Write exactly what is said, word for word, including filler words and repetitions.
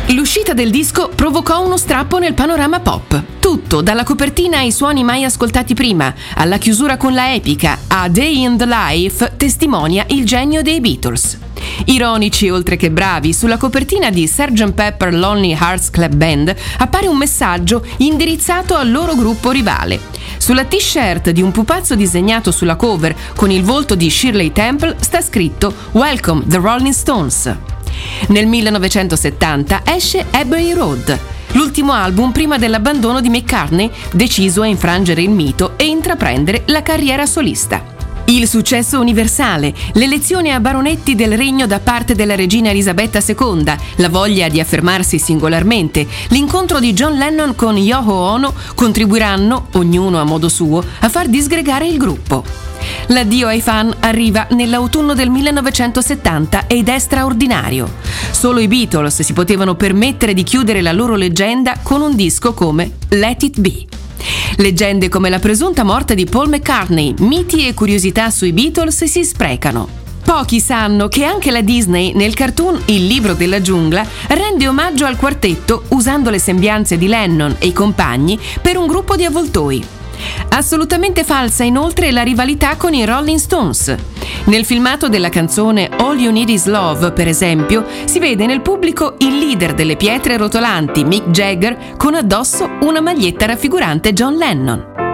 L'uscita del disco provocò uno strappo nel panorama pop. Tutto, dalla copertina ai suoni mai ascoltati prima, alla chiusura con la epica A Day in the Life, testimonia il genio dei Beatles. Ironici oltre che bravi, sulla copertina di sergeant Pepper Lonely Hearts Club Band appare un messaggio indirizzato al loro gruppo rivale. Sulla t-shirt di un pupazzo disegnato sulla cover con il volto di Shirley Temple sta scritto Welcome the Rolling Stones. Nel millenovecentosettanta esce Abbey Road, l'ultimo album prima dell'abbandono di McCartney, deciso a infrangere il mito e intraprendere la carriera solista. Il successo universale, l'elezione a baronetti del regno da parte della regina Elisabetta seconda, la voglia di affermarsi singolarmente, l'incontro di John Lennon con Yoko Ono contribuiranno, ognuno a modo suo, a far disgregare il gruppo. L'addio ai fan arriva nell'autunno del millenovecentosettanta ed è straordinario. Solo i Beatles si potevano permettere di chiudere la loro leggenda con un disco come Let It Be. Leggende come la presunta morte di Paul McCartney, miti e curiosità sui Beatles si sprecano. Pochi sanno che anche la Disney, nel cartoon Il libro della giungla, rende omaggio al quartetto usando le sembianze di Lennon e i compagni per un gruppo di avvoltoi. Assolutamente falsa inoltre la rivalità con i Rolling Stones. Nel filmato della canzone All You Need Is Love, per esempio, si vede nel pubblico il leader delle pietre rotolanti, Mick Jagger, con addosso una maglietta raffigurante John Lennon.